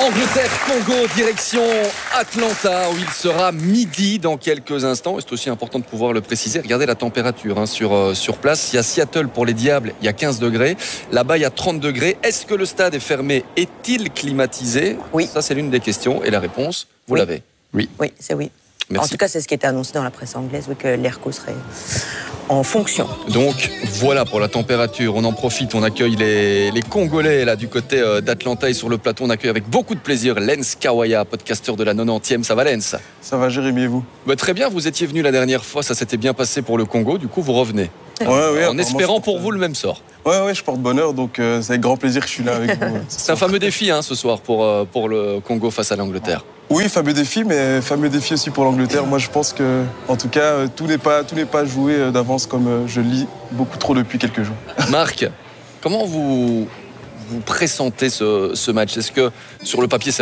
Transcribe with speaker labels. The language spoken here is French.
Speaker 1: Angleterre-Congo, direction Atlanta, où il sera midi dans quelques instants. Et c'est aussi important de pouvoir le préciser. Regardez la température sur place. Il y a Seattle pour les Diables, il y a 15 degrés. Là-bas, il y a 30 degrés. Est-ce que le stade est fermé? Est-il climatisé?
Speaker 2: Oui.
Speaker 1: Ça, c'est l'une des questions. Et la réponse, vous l'avez.
Speaker 2: Oui, c'est oui.
Speaker 1: Merci.
Speaker 2: En tout cas, c'est ce qui était annoncé dans la presse anglaise, oui, que l'ERCO serait en fonction.
Speaker 1: Donc voilà pour la température, on en profite, on accueille les Congolais là du côté d'Atlanta et sur le plateau on accueille avec beaucoup de plaisir Lens Kawaya, podcasteur de la 90e. Ça va Lens?
Speaker 3: Ça va Jérémy et vous?
Speaker 1: Très bien, vous étiez venu la dernière fois, ça s'était bien passé pour le Congo, du coup vous revenez. En espérant pour vous le même sort.
Speaker 3: Ouais, je porte bonheur, donc c'est avec grand plaisir que je suis là avec vous.
Speaker 1: C'est un fameux défi ce soir pour le Congo face à l'Angleterre.
Speaker 3: Oui, fameux défi, mais fameux défi aussi pour l'Angleterre. Moi, je pense que, en tout cas, tout n'est pas joué d'avance comme je lis beaucoup trop depuis quelques jours.
Speaker 1: Marc, comment vous pressentez ce match? Est-ce que sur le papier,